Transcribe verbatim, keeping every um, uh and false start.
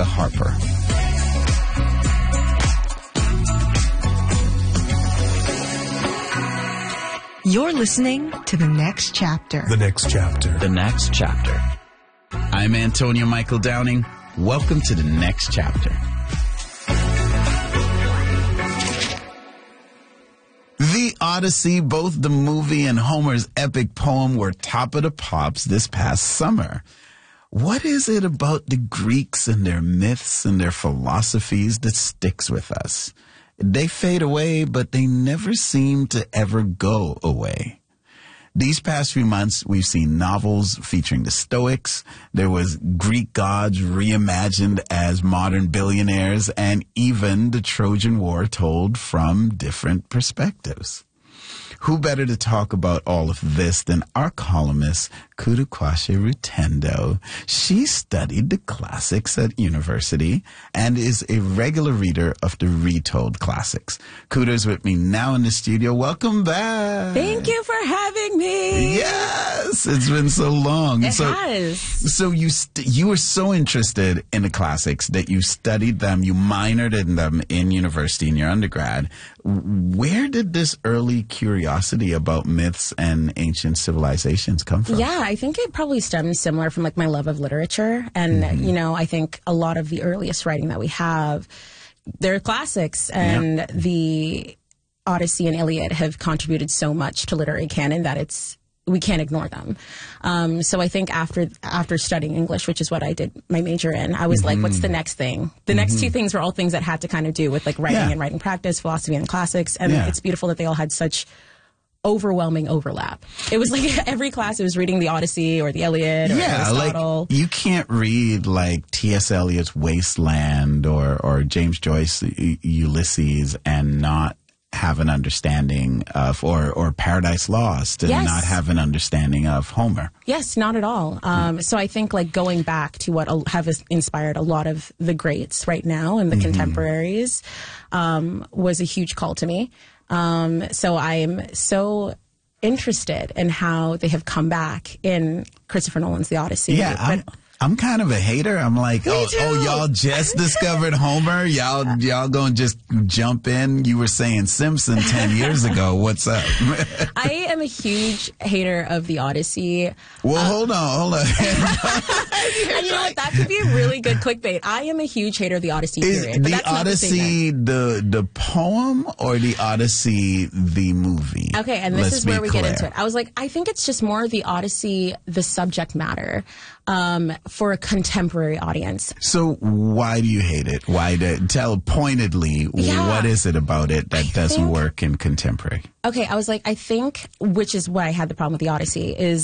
Rebecca Harper. You're listening to The Next Chapter. The Next Chapter. The Next Chapter. I'm Antonio Michael Downing. Welcome to The Next Chapter. The Odyssey, both the movie and Homer's epic poem, were top of the pops this past summer. What is it about the Greeks and their myths and their philosophies that sticks with us? They fade away, but they never seem to ever go away. These past few months, we've seen novels featuring the Stoics. There was Greek gods reimagined as modern billionaires, and even the Trojan War told from different perspectives. Who better to talk about all of this than our columnist, Kurukwashe Rutendo? She studied the classics at university and is a regular reader of the retold classics. Kuda's with me now in the studio. Welcome back. Thank you for having me. Yes, it's been so long. It so, has. So you st- you were so interested in the classics that you studied them, you minored in them in university in your undergrad. Where did this early curiosity about myths and ancient civilizations come from? Yeah, I think it probably stems similar from like my love of literature. And, mm-hmm. you know, I think a lot of the earliest writing that we have, they're classics. And yep. the Odyssey and Iliad have contributed so much to literary canon that it's we can't ignore them. Um, so I think after after studying English, which is what I did my major in, I was mm-hmm. like, what's the next thing? The mm-hmm. next two things were all things that had to kind of do with like writing yeah. and writing practice, philosophy and classics. And yeah. it's beautiful that they all had such overwhelming overlap. It was like every class it was reading the Odyssey or the Iliad or yeah, Aristotle. Like you can't read like T S Eliot's Wasteland or, or James Joyce Ulysses and not have an understanding of, or, or Paradise Lost and yes. not have an understanding of Homer. Yes, not at all. Um, mm. So I think like going back to what have inspired a lot of the greats right now and the mm-hmm. contemporaries um, was a huge call to me. Um, so I'm so interested in how they have come back in Christopher Nolan's The Odyssey. Yeah, I'm, I'm kind of a hater. I'm like, oh, oh, y'all just discovered Homer? Y'all y'all gonna just jump in? You were saying Simpson ten years ago. What's up? I am a huge hater of The Odyssey. Well, uh, hold on, hold on. And you know what? That could be a really good clickbait. I am a huge hater of The Odyssey, Is period. the Odyssey the, the poem or The Odyssey the movie? Okay, and this Let's is where we clear. get into it. I was like, I think it's just more The Odyssey, the subject matter. Um, for a contemporary audience. So why do you hate it? Why do, tell pointedly, yeah, what is it about it that I doesn't think, work in contemporary? Okay, I was like, I think, which is why I had the problem with The Odyssey, is